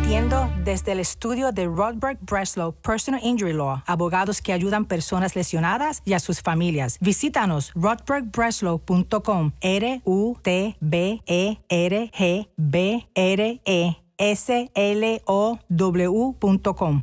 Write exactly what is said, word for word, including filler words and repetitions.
Transmitiendo desde el estudio de Rodberg Breslow Personal Injury Law, abogados que ayudan personas lesionadas y a sus familias. Visítanos rodberg breslow punto com, R U T B E R G B R E S L O W punto com.